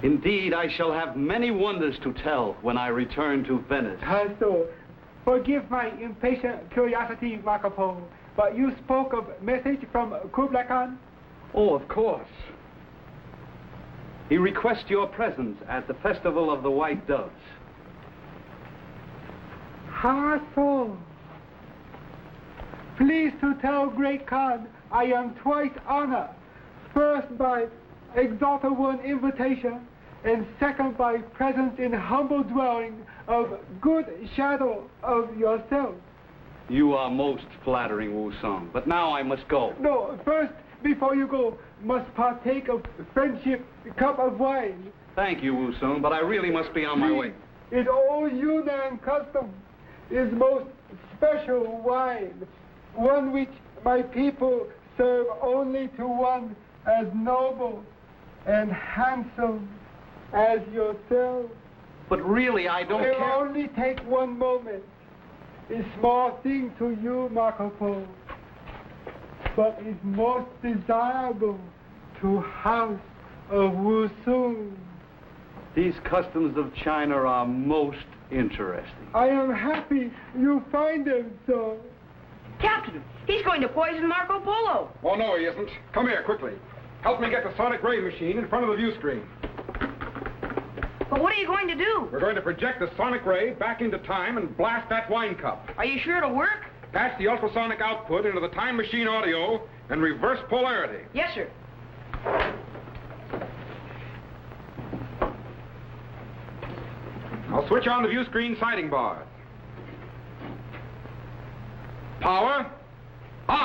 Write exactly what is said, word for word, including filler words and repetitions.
Indeed, I shall have many wonders to tell when I return to Venice. Ah, so, forgive my impatient curiosity, Marco Polo, but you spoke of message from Kublai Khan? Oh, of course. He requests your presence at the Festival of the White Doves. Ah, so. Please to tell Great Khan I am twice honored. First by Exalted One invitation, and second by presence in humble dwelling of good shadow of yourself. You are most flattering, Wu Song, but now I must go. No, first, before you go, must partake of friendship cup of wine. Thank you, Wu Song, but I really must be on my way. In old Yunnan custom is most special wine, one which my people serve only to one as noble and handsome as yourself. But really, I don't It'll care. only take one moment. A small thing to you, Marco Polo, but is most desirable to House of Wusung. These customs of China are most interesting. I am happy you find them so. Captain, he's going to poison Marco Polo. Oh, no, he isn't. Come here, quickly. Help me get the sonic ray machine in front of the view screen. But what are you going to do? We're going to project the sonic ray back into time and blast that wine cup. Are you sure it'll work? Patch the ultrasonic output into the time machine audio and reverse polarity. Yes, sir. I'll switch on the view screen sighting bars. Power.